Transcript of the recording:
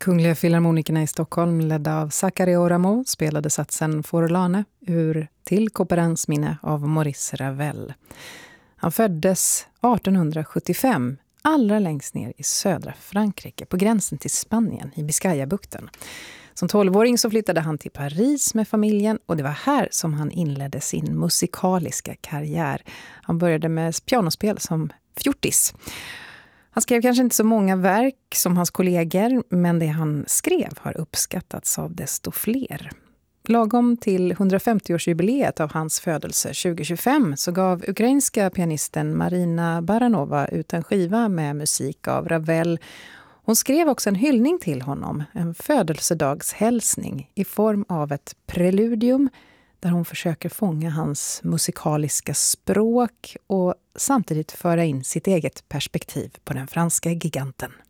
Kungliga Filharmonikerna i Stockholm, ledda av Zachary Oramo, spelade satsen Forlane ur Till Couperins minne av Maurice Ravel. Han föddes 1875, allra längst ner i södra Frankrike, på gränsen till Spanien, i Biscayabukten. Som 12-åring så flyttade han till Paris med familjen, och det var här som han inledde sin musikaliska karriär. Han började med pianospel som fjortis. Han skrev kanske inte så många verk som hans kollegor, men det han skrev har uppskattats av desto fler. Lagom till 150-årsjubileet av hans födelse 2025 så gav ukrainska pianisten Marina Baranova ut en skiva med musik av Ravel. Hon skrev också en hyllning till honom, en födelsedagshälsning i form av ett preludium där hon försöker fånga hans musikaliska språk och samtidigt föra in sitt eget perspektiv på den franska giganten.